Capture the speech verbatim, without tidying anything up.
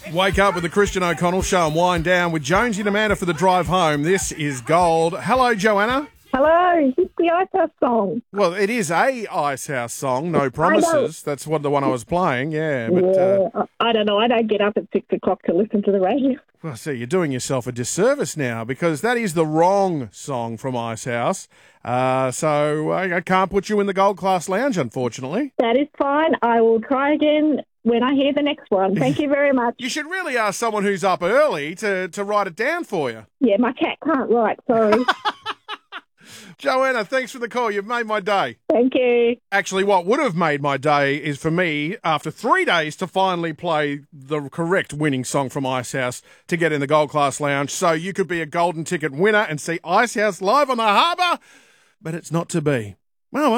Wake up with the Christian O'Connell Show and wind down with Jonesy and Amanda for the drive home. This is Gold. Hello, Joanna. Hello, it's the Ice House song. Well, it is a Ice House song, No Promises. That's what the one I was playing, yeah. But, yeah, uh, I don't know. I don't get up at six o'clock to listen to the radio. well, see, you're doing yourself a disservice now because that is the wrong song from Ice House. Uh, so I, I can't put you in the Gold Class Lounge, unfortunately. That is fine. I will try again when I hear the next one. Thank you very much. You should really ask someone who's up early to, to write it down for you. Yeah, my cat can't write, sorry. Joanna, thanks for the call. You've made my day. Thank you. Actually, what would have made my day is for me, after three days, to finally play the correct winning song from Ice House to get in the Gold Class Lounge. So you could be a golden ticket winner and see Ice House live on the harbour, but it's not to be. Well, well.